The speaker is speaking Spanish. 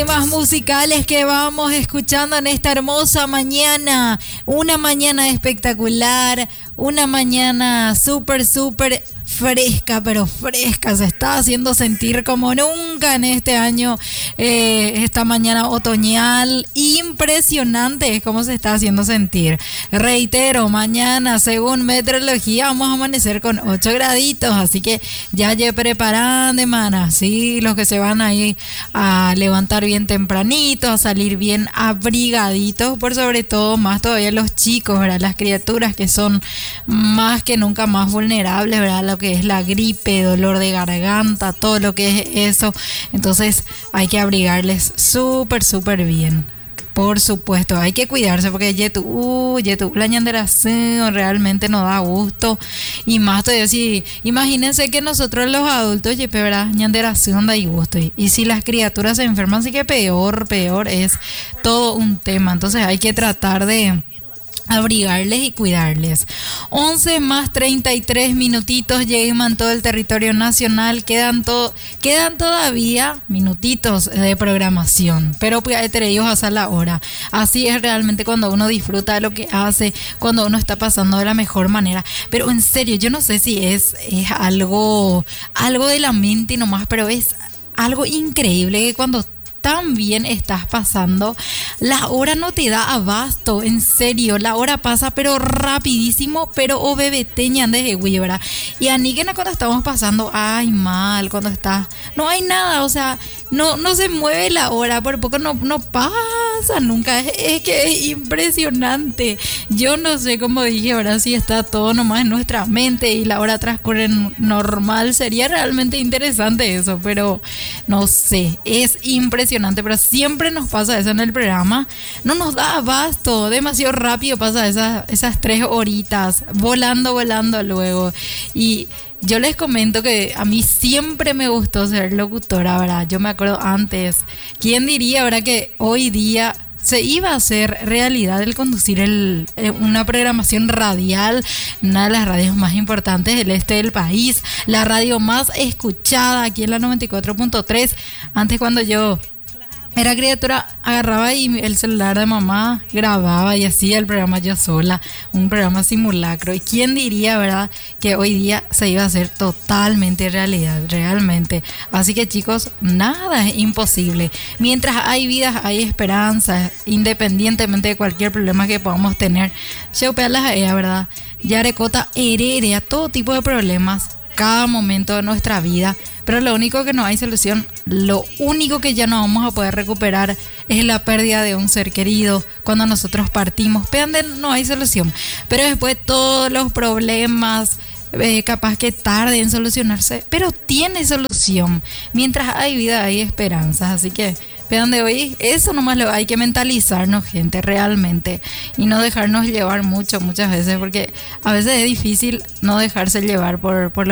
Temas musicales que vamos escuchando en esta hermosa mañana, una mañana espectacular, una mañana súper fresca, pero fresca, se está haciendo sentir como nunca en este año, esta mañana otoñal, impresionante es cómo se está haciendo sentir. Reitero, mañana según meteorología vamos a amanecer con 8 graditos, así que ya preparan de mana, sí, los que se van ahí a levantar bien tempranito, a salir bien abrigaditos, por sobre todo más todavía los chicos, ¿verdad? Las criaturas que son más que nunca más vulnerables, ¿verdad? Lo que es la gripe, dolor de garganta, todo lo que es eso. Entonces hay que abrigarles súper bien. Por supuesto, hay que cuidarse porque la ñanderación realmente nos da gusto. Y más todavía si, imagínense que nosotros los adultos, ¿verdad? Ñanderación da gusto. Y si las criaturas se enferman, así que peor es todo un tema. Entonces hay que tratar de abrigarles y cuidarles. 11 más 33 minutitos llegan todo el territorio nacional. Quedan todavía minutitos de programación, pero pues ellos hasta la hora. Así es realmente cuando uno disfruta de lo que hace, cuando uno está pasando de la mejor manera. Pero en serio, yo no sé si es algo de la mente nomás, pero es algo increíble que cuando tan bien estás pasando, la hora no te da abasto, en serio, la hora pasa pero rapidísimo, pero bebeteña de ¿verdad? Y a Níquena cuando estamos pasando, ay mal, cuando está, no hay nada, o sea, no se mueve la hora, por poco no pasa nunca, es que es impresionante. Yo no sé, como dije, ahora si está todo nomás en nuestra mente y la hora transcurre normal, sería realmente interesante eso, pero no sé, es impresionante. Pero siempre nos pasa eso en el programa, no nos da abasto, demasiado rápido pasa esas 3 horitas, volando luego. Y yo les comento que a mí siempre me gustó ser locutora, ¿verdad? Yo me acuerdo antes, ¿quién diría, verdad, que hoy día se iba a hacer realidad el conducir una programación radial, una de las radios más importantes del este del país, la radio más escuchada aquí en la 94.3? Antes, cuando yo era criatura, agarraba y el celular de mamá grababa y hacía el programa yo sola, un programa simulacro. ¿Y quién diría, verdad, que hoy día se iba a hacer totalmente realidad, realmente? Así que, chicos, nada es imposible. Mientras hay vidas, hay esperanza, independientemente de cualquier problema que podamos tener. Cheupealas, ¿verdad? Yarecota herede a todo tipo de problemas, cada momento de nuestra vida. Pero lo único que no hay solución, lo único que ya no vamos a poder recuperar es la pérdida de un ser querido. Cuando nosotros partimos, no hay solución. Pero después todos los problemas, capaz que tarde en solucionarse, pero tiene solución. Mientras hay vida, hay esperanzas. Así que, vean de hoy, eso nomás lo hay que mentalizarnos, gente, realmente. Y no dejarnos llevar muchas veces, porque a veces es difícil no dejarse llevar por los